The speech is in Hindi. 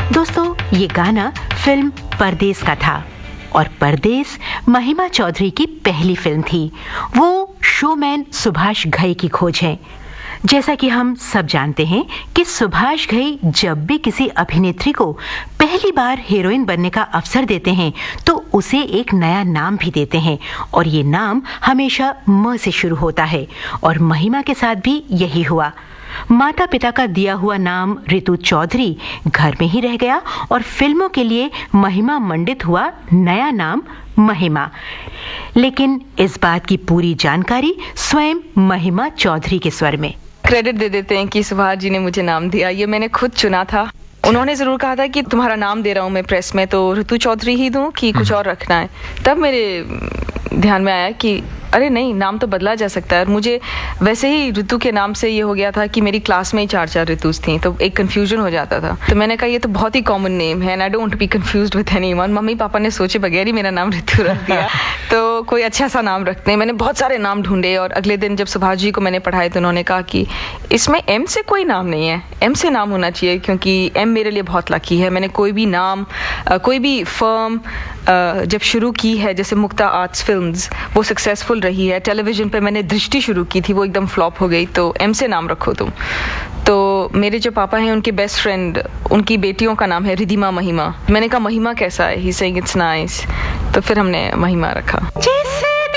दोस्तों, ये गाना फिल्म परदेस का था और परदेस महिमा चौधरी की पहली फिल्म थी। वो शोमैन सुभाष घई की खोज है। जैसा कि हम सब जानते हैं कि सुभाष घई जब भी किसी अभिनेत्री को पहली बार हीरोइन बनने का अवसर देते हैं तो उसे एक नया नाम भी देते हैं और ये नाम हमेशा म से शुरू होता है और महिमा के साथ भी यही हुआ। माता पिता का दिया हुआ नाम रितु चौधरी घर में ही रह गया और फिल्मों के लिए महिमा मंडित हुआ नया नाम महिमा। लेकिन इस बात की पूरी जानकारी स्वयं महिमा चौधरी के स्वर में। क्रेडिट दे देते हैं कि सुभाष जी ने मुझे नाम दिया, ये मैंने खुद चुना था। उन्होंने जरूर कहा था कि तुम्हारा नाम दे रहा हूँ मैं प्रेस में, तो ऋतु चौधरी ही दूं कि कुछ और रखना है। तब मेरे ध्यान में आया कि अरे नहीं, नाम तो बदला जा सकता है। और मुझे वैसे ही ऋतु के नाम से ये हो गया था कि मेरी क्लास में ही 4 ऋतुज थी, तो एक कंफ्यूजन हो जाता था। तो मैंने कहा ये तो बहुत ही कॉमन नेम है and I don't be confused with anyone. Mummy papa ने सोचे बगैर ही मेरा नाम ऋतु रख दिया। तो कोई अच्छा सा नाम रखते हैं। मैंने बहुत सारे नाम ढूंढे और अगले दिन जब सुभाष जी को मैंने पढ़ाए तो उन्होंने कहा कि इसमें एम से कोई नाम नहीं है, एम से नाम होना चाहिए क्योंकि एम मेरे लिए बहुत लकी है। मैंने कोई भी नाम, कोई भी फर्म जब शुरू की है, जैसे मुक्ता आर्ट्स फिल्म्स, वो सक्सेसफुल रही है। टेलीविजन पे मैंने दृष्टि शुरू की थी, वो एकदम फ्लॉप हो गई, तो एम से नाम रखो तुम। तो मेरे जो पापा हैं उनके बेस्ट फ्रेंड, उनकी बेटियों का नाम है रिधिमा महिमा। मैंने कहा महिमा कैसा है? ही सेइंग इट्स नाइस, तो फिर हमने महिमा रखा।